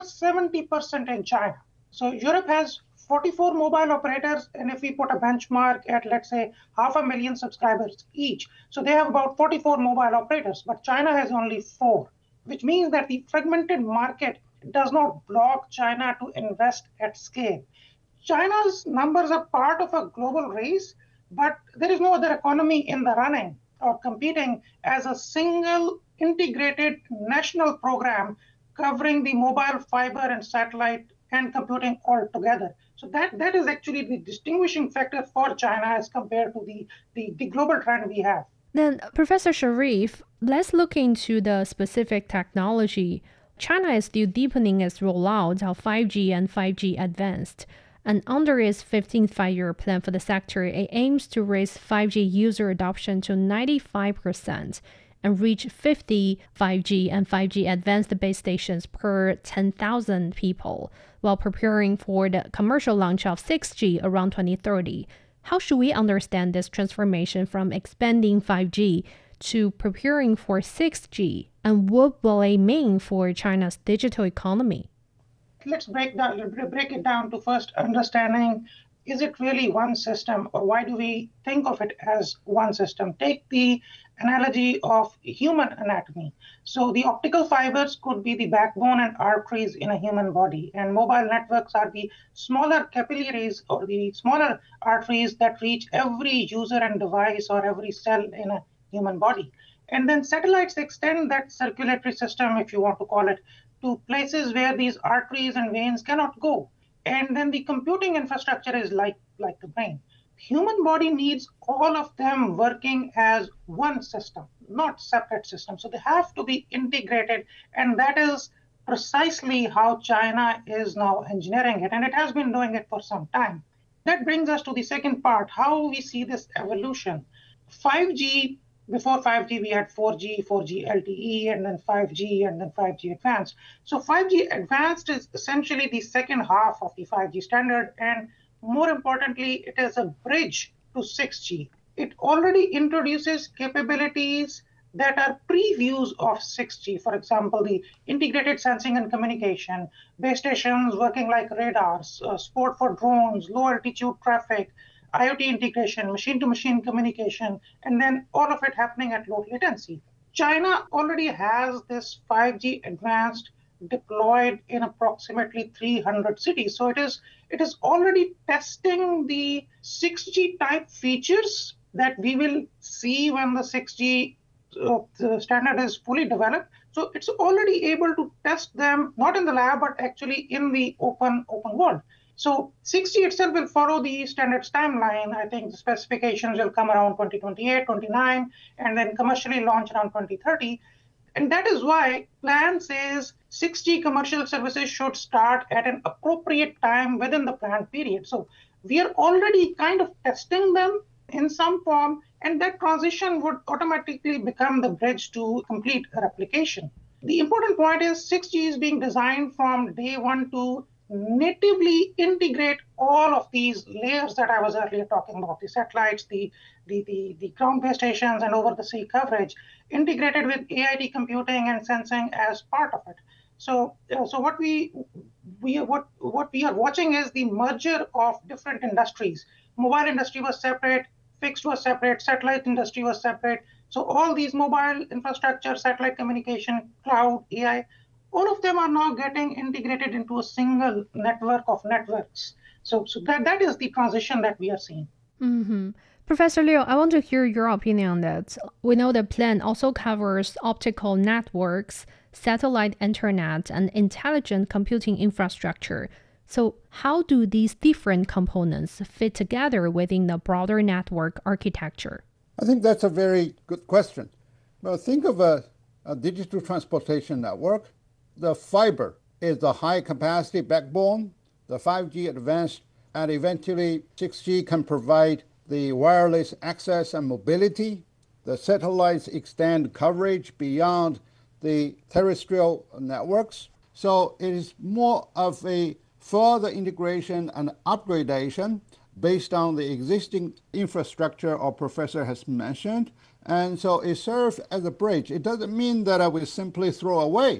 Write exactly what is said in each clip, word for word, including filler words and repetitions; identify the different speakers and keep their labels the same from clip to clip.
Speaker 1: seventy percent in China. So Europe has forty-four mobile operators, and if we put a benchmark at, let's say, half a million subscribers each, so they have about forty-four mobile operators, but China has only four, which means that the fragmented market does not block China to invest at scale. China's numbers are part of a global race, but there is no other economy in the running or competing as a single integrated national program covering the mobile, fiber, and satellite and computing all together. So that, that is actually the distinguishing factor for China as compared to the, the, the global trend we have.
Speaker 2: Then, Professor Sharif, let's look into the specific technology. China is still deepening its rollout of five G and five G Advanced. And under its fifteenth five-year plan for the sector, it aims to raise five G user adoption to ninety-five percent and reach fifty five G and five G advanced base stations per ten thousand people, while preparing for the commercial launch of six G around twenty thirty. How should we understand this transformation from expanding five G to preparing for six G, and what will it mean for China's digital economy?
Speaker 1: Let's break down break it down to first understanding, is it really one system, or why do we think of it as one system? Take the analogy of human anatomy. So the optical fibers could be the backbone and arteries in a human body, and mobile networks are the smaller capillaries or the smaller arteries that reach every user and device or every cell in a human body. And then satellites extend that circulatory system, if you want to call it, to places where these arteries and veins cannot go. And then the computing infrastructure is like, like the brain. Human body needs all of them working as one system, not separate systems. So they have to be integrated, and that is precisely how China is now engineering it, and it has been doing it for some time. That brings us to the second part, how we see this evolution. five G, before five G, we had four G, four G L T E, and then five G, and then five G Advanced. So five G Advanced is essentially the second half of the five G standard, and more importantly, it is a bridge to six G. It already introduces capabilities that are previews of six G. For example, the integrated sensing and communication, base stations working like radars, uh, support for drones, low altitude traffic, IoT integration, machine-to-machine communication, and then all of it happening at low latency. China already has this five G Advanced deployed in approximately three hundred cities. So it is it is already testing the six G type features that we will see when the six G uh, the standard is fully developed. So it's already able to test them, not in the lab, but actually in the open open world. So six G itself will follow the standards timeline. I think the specifications will come around twenty twenty-eight, twenty-nine, and then commercially launch around twenty thirty. And that is why plan says six G commercial services should start at an appropriate time within the planned period. So we are already kind of testing them in some form, and that transition would automatically become the bridge to complete replication. The important point is six G is being designed from day one to natively integrate all of these layers that I was earlier talking about, the satellites, the, the, the, the ground-based stations, and over-the-sea coverage, integrated with A I T computing and sensing as part of it. So, uh, so what we we what what we are watching is the merger of different industries. Mobile industry was separate, fixed was separate, satellite industry was separate. So all these mobile infrastructure, satellite communication, cloud, A I, all of them are now getting integrated into a single network of networks. So, so that, that is the transition that we are seeing.
Speaker 2: Mm-hmm. Professor Liu, I want to hear your opinion on that. We know the plan also covers optical networks, satellite internet, and intelligent computing infrastructure. So how do these different components fit together within the broader network architecture?
Speaker 3: I think that's a very good question. Well, think of a, a digital transportation network. The fiber is the high-capacity backbone, the five G Advanced, and eventually six G can provide the wireless access and mobility. The satellites extend coverage beyond the terrestrial networks. So it is more of a further integration and upgradation based on the existing infrastructure our professor has mentioned. And so it serves as a bridge. It doesn't mean that I will simply throw away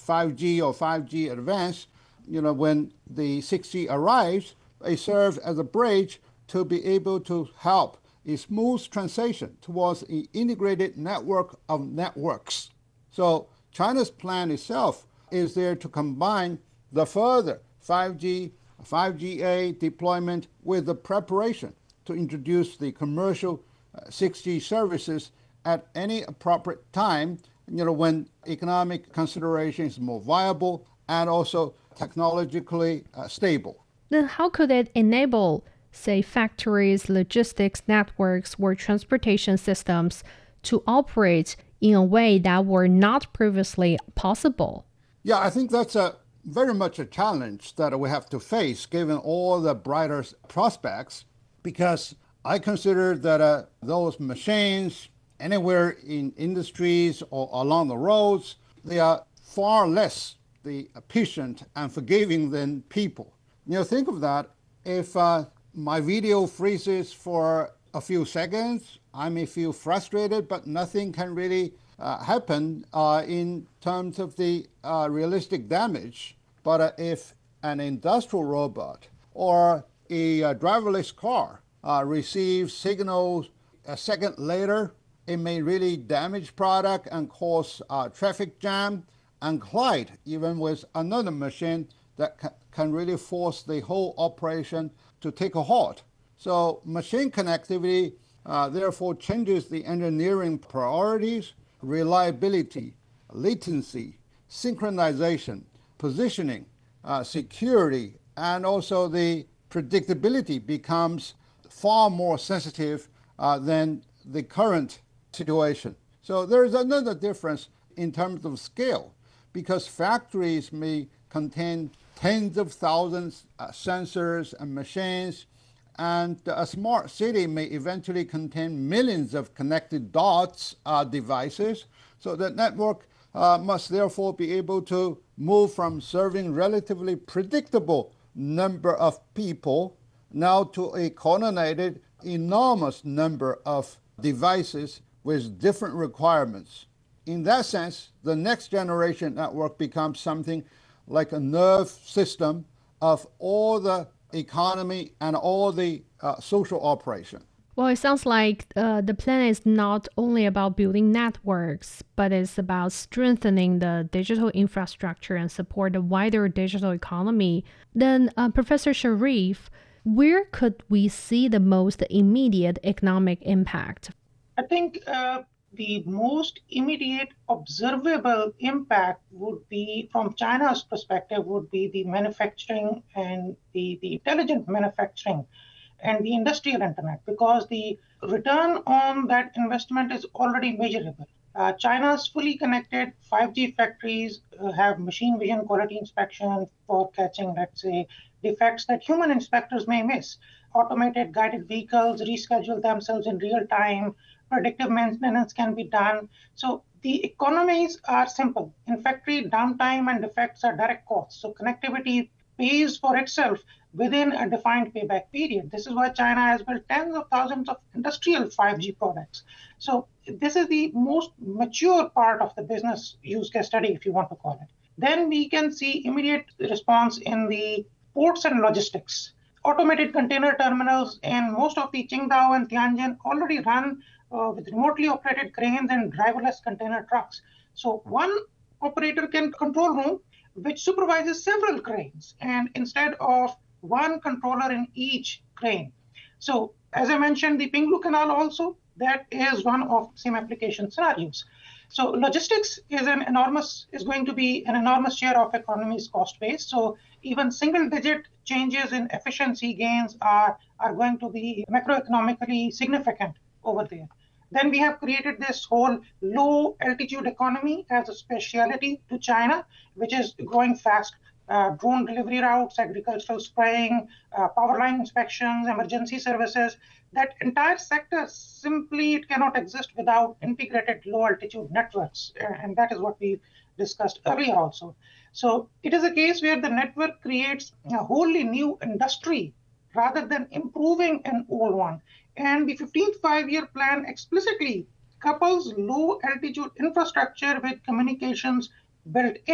Speaker 3: five G or five G Advanced, you know, when the six G arrives, it serves as a bridge to be able to help a smooth transition towards an integrated network of networks. So China's plan itself is there to combine the further five G, five G A deployment with the preparation to introduce the commercial uh, six G services at any appropriate time, you know, when economic consideration is more viable and also technologically uh, stable.
Speaker 2: Then how could it enable, say, factories, logistics networks, or transportation systems to operate in a way that were not previously possible?
Speaker 3: Yeah, I think that's a very much a challenge that we have to face given all the brighter prospects, because I consider that uh, those machines anywhere in industries or along the roads, they are far less the patient and forgiving than people. You know, think of that. If uh, my video freezes for a few seconds, I may feel frustrated, but nothing can really uh, happen uh, in terms of the uh, realistic damage. But uh, if an industrial robot or a uh, driverless car uh, receives signals a second later, it may really damage product and cause uh, traffic jam and collide even with another machine that ca- can really force the whole operation to take a halt. So machine connectivity uh, therefore changes the engineering priorities, reliability, latency, synchronization, positioning, uh, security, and also the predictability becomes far more sensitive uh, than the current situation. So there is another difference in terms of scale, because factories may contain tens of thousands of uh, sensors and machines, and a smart city may eventually contain millions of connected dots uh, devices. So the network uh, must therefore be able to move from serving relatively predictable number of people now to a coordinated enormous number of devices with different requirements. In that sense, the next generation network becomes something like a nerve system of all the economy and all the uh, social operation.
Speaker 2: Well, it sounds like uh, the plan is not only about building networks, but it's about strengthening the digital infrastructure and support the wider digital economy. Then, uh, Professor Sharif, where could we see the most immediate economic impact?
Speaker 1: I think uh, the most immediate observable impact would be, from China's perspective, would be the manufacturing and the, the intelligent manufacturing and the industrial internet, because the return on that investment is already measurable. Uh, China's fully connected five G factories uh, have machine vision quality inspection for catching, let's say, defects that human inspectors may miss. Automated guided vehicles reschedule themselves in real time. Predictive maintenance can be done. So the economies are simple. In factory, downtime and defects are direct costs. So connectivity pays for itself within a defined payback period. This is why China has built tens of thousands of industrial five G products. So this is the most mature part of the business use case study, if you want to call it. Then we can see immediate response in the ports and logistics. Automated container terminals in most of the Qingdao and Tianjin already run uh, with remotely operated cranes and driverless container trucks. So one operator can control room which supervises several cranes, and instead of one controller in each crane. So as I mentioned, the Pinglu Canal also, that is one of same application scenarios. So logistics is an enormous, is going to be an enormous share of economy's cost base. So even single digit changes in efficiency gains are, are going to be macroeconomically significant over there. Then we have created this whole low altitude economy as a specialty to China, which is growing fast. Uh, drone delivery routes, agricultural spraying, uh, power line inspections, emergency services. That entire sector, simply it cannot exist without integrated low altitude networks. Uh, and that is what we discussed earlier also. So it is a case where the network creates a wholly new industry rather than improving an old one. And the fifteenth five-year plan explicitly couples low altitude infrastructure with communications built in.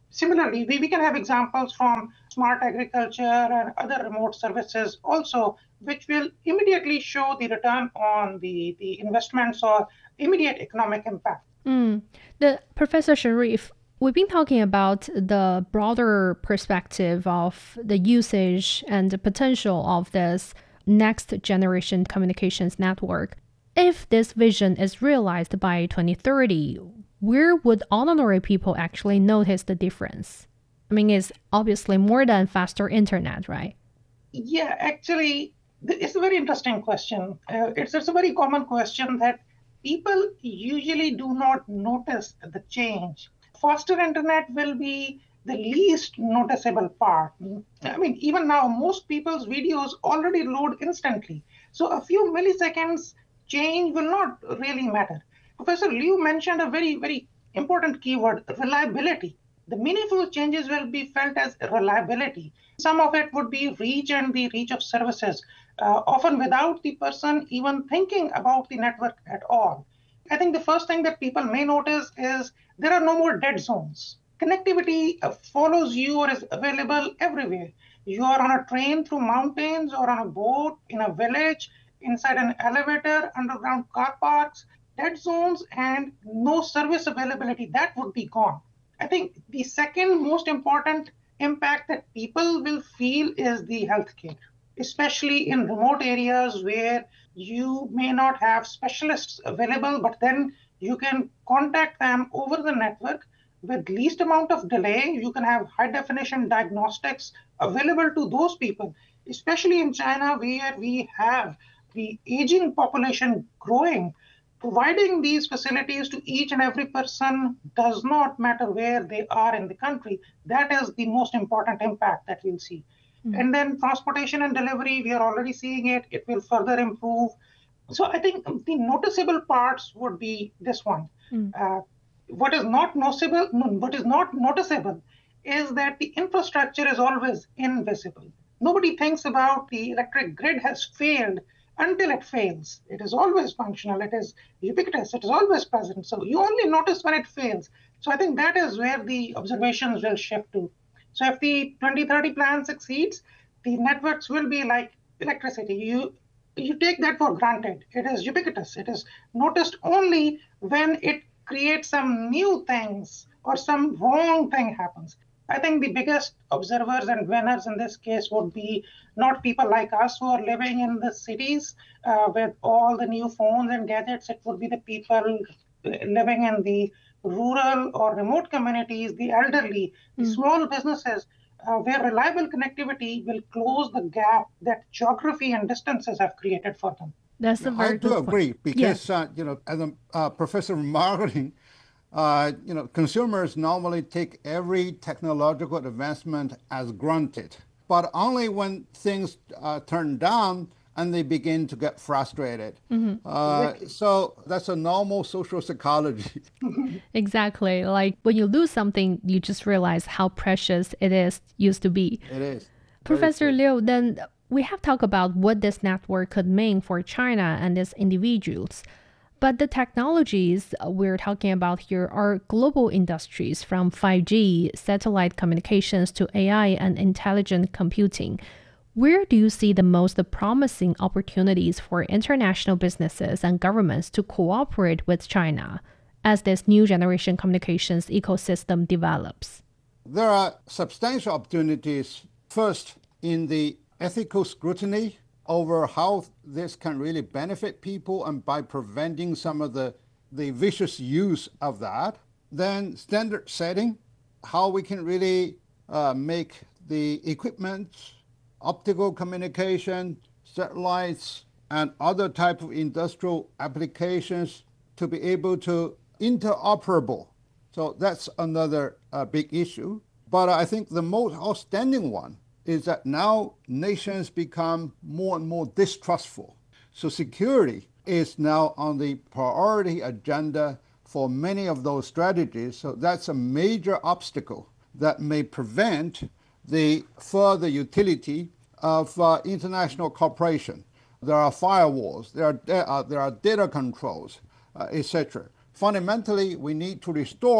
Speaker 1: Similarly, we, we can have examples from smart agriculture and other remote services also, which will immediately show the return on the, the investments or immediate economic impact.
Speaker 2: Mm. The Professor Sharif, we've been talking about the broader perspective of the usage and the potential of this next generation communications network. If this vision is realized by twenty thirty, where would ordinary people actually notice the difference? I mean, it's obviously more than faster internet, right?
Speaker 1: Yeah, actually, it's a very interesting question. Uh, it's, it's a very common question that people usually do not notice the change. Faster internet will be the least noticeable part. I mean, even now, most people's videos already load instantly. So a few milliseconds change will not really matter. Professor Liu mentioned a very, very important keyword, reliability. The meaningful changes will be felt as reliability. Some of it would be reach and the reach of services, uh, often without the person even thinking about the network at all. I think the first thing that people may notice is there are no more dead zones. Connectivity uh, follows you or is available everywhere. You are on a train through mountains or on a boat in a village, inside an elevator, underground car parks, dead zones, and no service availability. That would be gone. I think the second most important impact that people will feel is the healthcare, especially in remote areas where you may not have specialists available, but then you can contact them over the network with least amount of delay. You can have high definition diagnostics available to those people, especially in China where we have the aging population growing. Providing these facilities to each and every person does not matter where they are in the country. That is the most important impact that we'll see. Mm. And then transportation and delivery, we are already seeing it. It will further improve. So I think the noticeable parts would be this one. Mm. Uh, what is not noticeable, what is not noticeable is that the infrastructure is always invisible. Nobody thinks about the electric grid has failed until it fails. It is always functional. It is ubiquitous. It is always present. So you only notice when it fails. So I think that is where the observations will shift to. So if the twenty thirty plan succeeds, the networks will be like electricity. You you take that for granted. It is ubiquitous. It is noticed only when it creates some new things or some wrong thing happens. I think the biggest observers and winners in this case would be not people like us who are living in the cities uh, with all the new phones and gadgets. It would be the people living in the rural or remote communities, the elderly, the mm. small businesses, uh, where reliable connectivity will close the gap that geography and distances have created for them.
Speaker 2: That's a very
Speaker 3: I do
Speaker 2: good
Speaker 3: agree
Speaker 2: point.
Speaker 3: because,
Speaker 2: yeah.
Speaker 3: uh, you know, as a uh, professor of marketing, Uh, you know, consumers normally take every technological advancement as granted, but only when things uh, turn down and they begin to get frustrated. Mm-hmm. Uh, so that's a normal social psychology.
Speaker 2: Exactly. Like when you lose something, you just realize how precious it is used to be.
Speaker 3: It is.
Speaker 2: Professor Liu, then we have talked about what this network could mean for China and its individuals. But the technologies we're talking about here are global industries, from five G, satellite communications to A I and intelligent computing. Where do you see the most promising opportunities for international businesses and governments to cooperate with China as this new generation communications ecosystem develops?
Speaker 3: There are substantial opportunities, first in the ethical scrutiny over how this can really benefit people and by preventing some of the, the vicious use of that. Then standard setting, how we can really uh, make the equipment, optical communication, satellites, and other type of industrial applications to be able to interoperable. So that's another uh, big issue. But I think the most outstanding one is that now nations become more and more distrustful. So security is now on the priority agenda for many of those strategies. So that's a major obstacle that may prevent the further utility of uh, international cooperation. There are firewalls, there are, uh, there are data controls, uh, et cetera. Fundamentally, we need to restore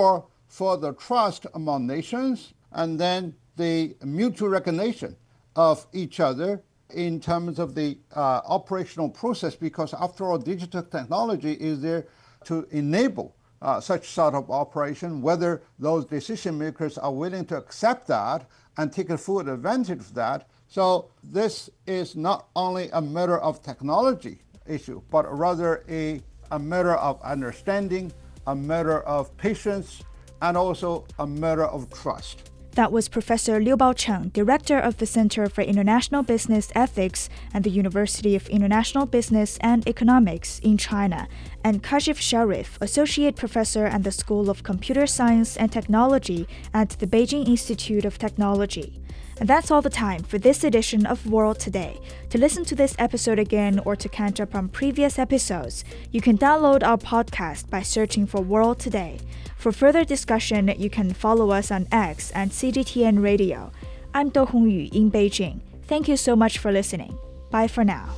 Speaker 3: for the trust among nations and then the mutual recognition of each other in terms of the uh, operational process, because after all, digital technology is there to enable uh, such sort of operation, whether those decision makers are willing to accept that and take a full advantage of that. So this is not only a matter of technology issue, but rather a, a matter of understanding, a matter of patience, and also a matter of trust.
Speaker 4: That was Professor Liu Baocheng, Director of the Center for International Business Ethics at the University of International Business and Economics in China, and Kashif Sharif, Associate Professor at the School of Computer Science and Technology at the Beijing Institute of Technology. And that's all the time for this edition of World Today. To listen to this episode again or to catch up on previous episodes, you can download our podcast by searching for World Today. For further discussion, you can follow us on X and C G T N Radio. I'm Do Hongyu in Beijing. Thank you so much for listening. Bye for now.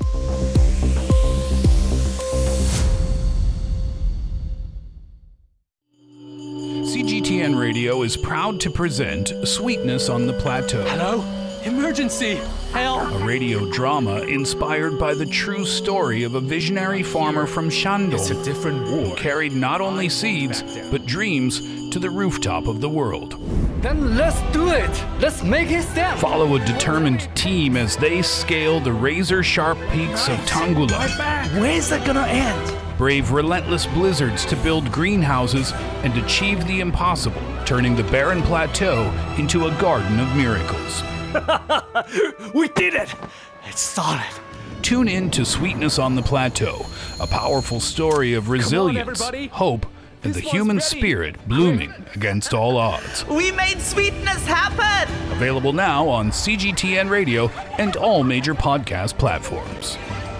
Speaker 5: C G T N Radio is proud to present Sweetness on the Plateau.
Speaker 6: Hello? Emergency! Help!
Speaker 5: A radio drama inspired by the true story of a visionary farmer from Shandong.
Speaker 6: It's a different war.
Speaker 5: Who carried not only seeds, but dreams to the rooftop of the world.
Speaker 6: Then let's do it! Let's make it stand!
Speaker 5: Follow a determined team as they scale the razor-sharp peaks of Tanggula.
Speaker 6: Where's it gonna end?
Speaker 5: Brave relentless blizzards to build greenhouses and achieve the impossible, turning the barren plateau into a garden of miracles.
Speaker 6: We did it! It's solid.
Speaker 5: Tune in to Sweetness on the Plateau, a powerful story of resilience,
Speaker 6: everybody.
Speaker 5: hope, and
Speaker 6: This
Speaker 5: the
Speaker 6: one's
Speaker 5: human
Speaker 6: ready.
Speaker 5: spirit blooming against all odds.
Speaker 7: We made sweetness happen!
Speaker 5: Available now on C G T N Radio and all major podcast platforms.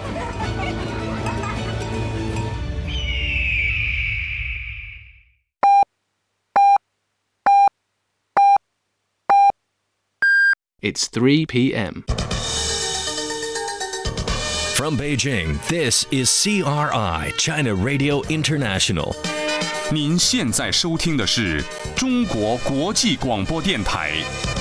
Speaker 8: It's three p.m.
Speaker 9: From Beijing, this is C R I, China Radio International.
Speaker 10: 您现在收听的是中国国际广播电台。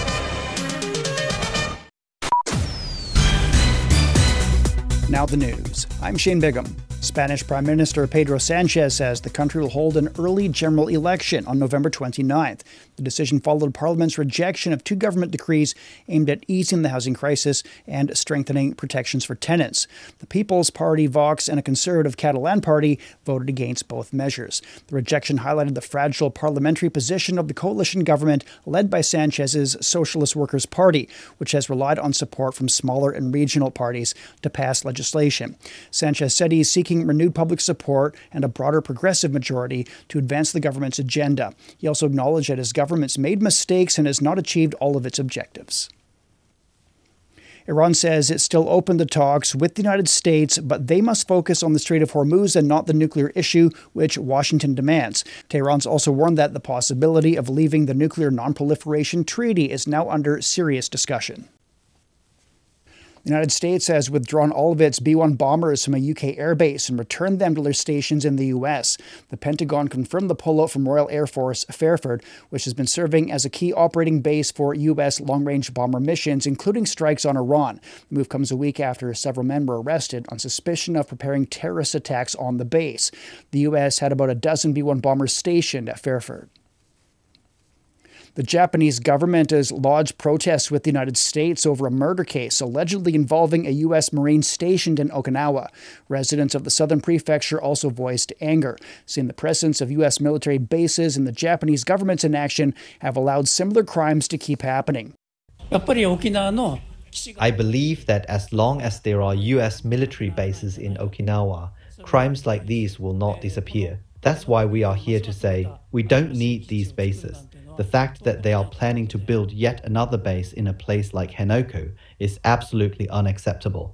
Speaker 11: Now the news. I'm Shane Bigham. Spanish Prime Minister Pedro Sanchez says the country will hold an early general election on November twenty-ninth. The decision followed Parliament's rejection of two government decrees aimed at easing the housing crisis and strengthening protections for tenants. The People's Party, Vox, and a conservative Catalan party voted against both measures. The rejection highlighted the fragile parliamentary position of the coalition government led by Sanchez's Socialist Workers' Party, which has relied on support from smaller and regional parties to pass legislation. Sanchez said he is seeking renewed public support and a broader progressive majority to advance the government's agenda. He also acknowledged that his government's made mistakes and has not achieved all of its objectives. Iran says it's still open to talks with the United States, but they must focus on the Strait of Hormuz and not the nuclear issue, which Washington demands. Tehran's also warned that the possibility of leaving the Nuclear Non-Proliferation Treaty is now under serious discussion. The United States has withdrawn all of its B one bombers from a U K airbase and returned them to their stations in the U S. The Pentagon confirmed the pullout from Royal Air Force Fairford, which has been serving as a key operating base for U S long-range bomber missions, including strikes on Iran. The move comes a week after several men were arrested on suspicion of preparing terrorist attacks on the base. The U S had about a dozen B one bombers stationed at Fairford. The Japanese government has lodged protests with the United States over a murder case allegedly involving a U S Marine stationed in Okinawa. Residents of the southern prefecture also voiced anger, saying the presence of U S military bases and the Japanese government's inaction have allowed similar crimes to keep happening.
Speaker 12: I believe that as long as there are U S military bases in Okinawa, crimes like these will not disappear. That's why we are here to say we don't need these bases. The fact that they are planning to build yet another base in a place like Henoko is absolutely unacceptable.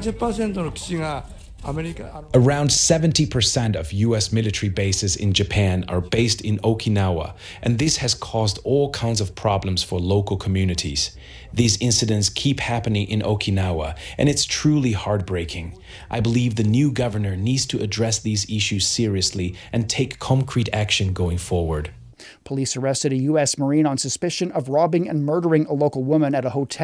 Speaker 13: Around seventy percent of U S military bases in Japan are based in Okinawa, and this has caused all kinds of problems for local communities. These incidents keep happening in Okinawa, and it's truly heartbreaking. I believe the new governor needs to address these issues seriously and take concrete action going forward.
Speaker 11: Police arrested a U S Marine on suspicion of robbing and murdering a local woman at a hotel